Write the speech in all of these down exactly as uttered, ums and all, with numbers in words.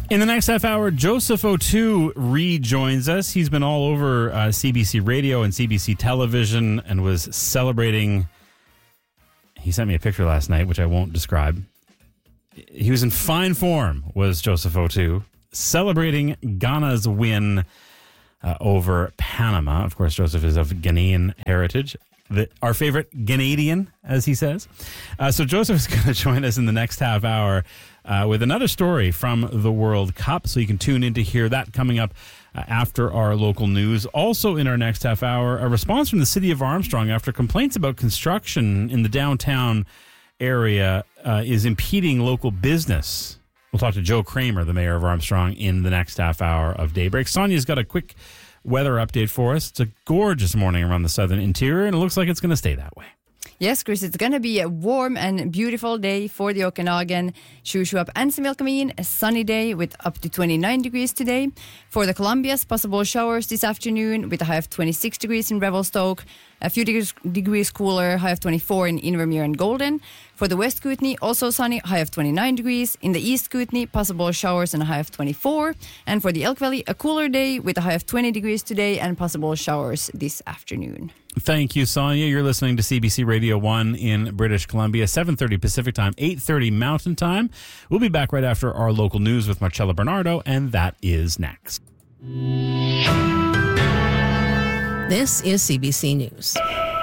In the next half hour, Joseph O'Toole rejoins us. He's been all over uh, C B C Radio and C B C Television and was celebrating. He sent me a picture last night, which I won't describe. He was in fine form, was Joseph O'Toole, celebrating Ghana's win uh, over Panama. Of course, Joseph is of Ghanaian heritage. The, our favorite Ghanadian, as he says. Uh, so Joseph is going to join us in the next half hour uh, with another story from the World Cup. So you can tune in to hear that coming up uh, after our local news. Also in our next half hour, a response from the city of Armstrong after complaints about construction in the downtown area uh, is impeding local business. We'll talk to Joe Kramer, the mayor of Armstrong, in the next half hour of Daybreak. Sonia's got a quick weather update for us. It's a gorgeous morning around the southern interior, and it looks like it's going to stay that way. Yes, Chris, it's going to be a warm and beautiful day for the Okanagan, Shuswap and Similkameen. A sunny day with up to twenty-nine degrees today. For the Columbias, possible showers this afternoon with a high of twenty-six degrees in Revelstoke. A few degrees, degrees cooler, high of twenty-four in Invermere and Golden. For the West Kootenay, also sunny, high of twenty-nine degrees. In the East Kootenay, possible showers and a high of twenty-four. And for the Elk Valley, a cooler day with a high of twenty degrees today and possible showers this afternoon. Thank you, Sonia. You're listening to C B C Radio one in British Columbia, seven thirty Pacific Time, eight thirty Mountain Time. We'll be back right after our local news with Marcella Bernardo, and that is next. This is C B C News.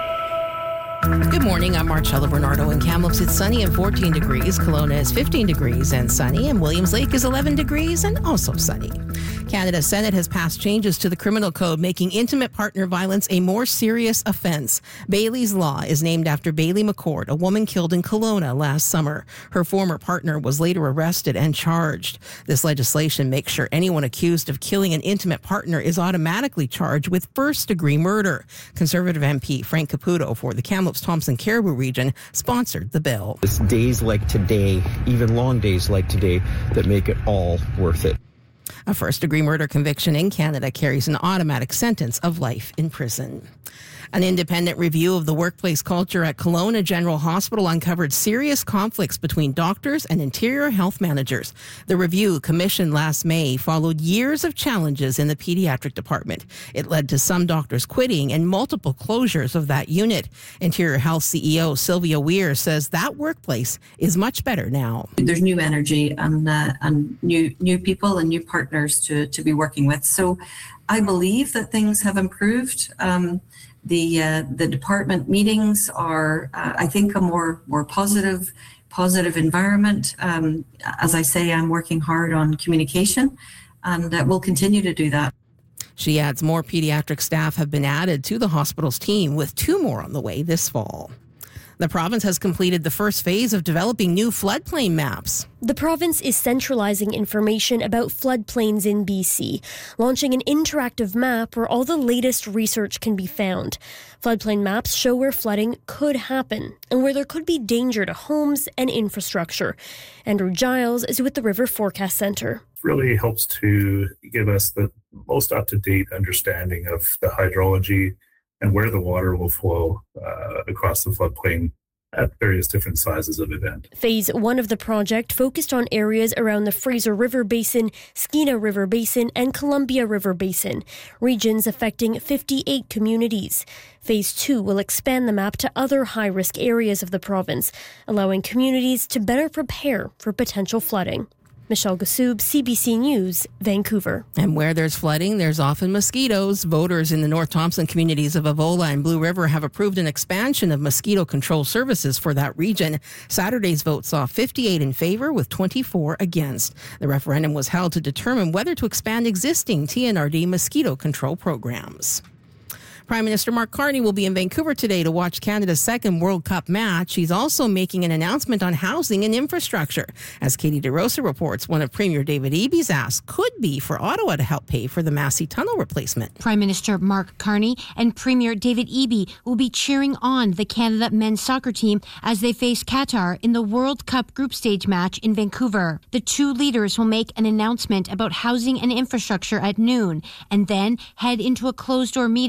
Good morning, I'm Marcella Bernardo. In Kamloops, it's sunny and fourteen degrees. Kelowna is fifteen degrees and sunny. And Williams Lake is eleven degrees and also sunny. Canada's Senate has passed changes to the criminal code, making intimate partner violence a more serious offense. Bailey's Law is named after Bailey McCord, a woman killed in Kelowna last summer. Her former partner was later arrested and charged. This legislation makes sure anyone accused of killing an intimate partner is automatically charged with first-degree murder. Conservative M P Frank Caputo for the Kamloops Thompson Caribou region sponsored the bill. It's days like today, even long days like today, that make it all worth it. A first-degree murder conviction in Canada carries an automatic sentence of life in prison. An independent review of the workplace culture at Kelowna General Hospital uncovered serious conflicts between doctors and interior health managers. The review, commissioned last May, followed years of challenges in the pediatric department. It led to some doctors quitting and multiple closures of that unit. Interior Health C E O Sylvia Weir says that workplace is much better now. There's new energy and uh, and new new people and new partners to, to be working with. So I believe that things have improved. Um, The uh, the department meetings are, uh, I think, a more more positive positive environment. Um, as I say, I'm working hard on communication, and uh, we'll continue to do that. She adds more pediatric staff have been added to the hospital's team, with two more on the way this fall. The province has completed the first phase of developing new floodplain maps. The province is centralizing information about floodplains in B C, launching an interactive map where all the latest research can be found. Floodplain maps show where flooding could happen and where there could be danger to homes and infrastructure. Andrew Giles is with the River Forecast Centre. It really helps to give us the most up-to-date understanding of the hydrology and where the water will flow uh, across the floodplain at various different sizes of event. Phase one of the project focused on areas around the Fraser River Basin, Skeena River Basin, and Columbia River Basin, regions affecting fifty-eight communities. Phase two will expand the map to other high-risk areas of the province, allowing communities to better prepare for potential flooding. Michelle Gassoub, C B C News, Vancouver. And where there's flooding, there's often mosquitoes. Voters in the North Thompson communities of Avola and Blue River have approved an expansion of mosquito control services for that region. Saturday's vote saw fifty-eight in favor with twenty-four against. The referendum was held to determine whether to expand existing T N R D mosquito control programs. Prime Minister Mark Carney will be in Vancouver today to watch Canada's second World Cup match. He's also making an announcement on housing and infrastructure. As Katie DeRosa reports, one of Premier David Eby's asks could be for Ottawa to help pay for the Massey Tunnel replacement. Prime Minister Mark Carney and Premier David Eby will be cheering on the Canada men's soccer team as they face Qatar in the World Cup group stage match in Vancouver. The two leaders will make an announcement about housing and infrastructure at noon and then head into a closed-door meeting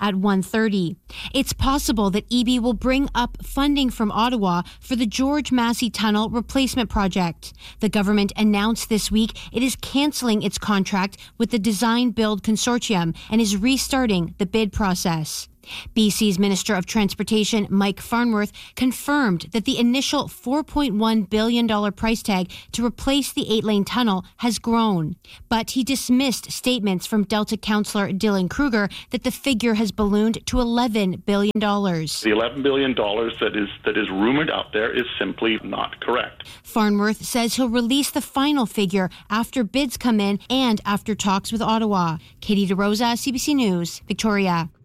at one thirty. It's possible that E B will bring up funding from Ottawa for the George Massey Tunnel replacement project. The government announced this week it is canceling its contract with the Design Build Consortium and is restarting the bid process. B C's Minister of Transportation, Mike Farnworth, confirmed that the initial four point one billion dollars price tag to replace the eight-lane tunnel has grown. But he dismissed statements from Delta councillor Dylan Kruger that the figure has ballooned to eleven billion dollars. The eleven billion dollars that is that is rumored out there is simply not correct. Farnworth says he'll release the final figure after bids come in and after talks with Ottawa. Katie DeRosa, C B C News, Victoria.